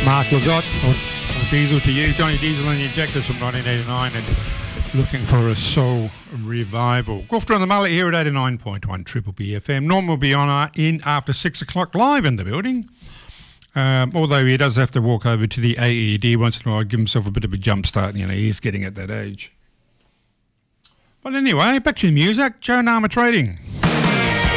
Mark Lizotte, or Diesel to you, Johnny Diesel and the Injectors from 1989, and looking for a soul revival. Grofter on the Mullet here at 89.1 Triple B FM. Norm will be on in after 6 o'clock live in the building. Although he does have to walk over to the AED once in a while, give himself a bit of a jump start. You know, he's getting at that age. But anyway, back to the music. Joe Nama Trading.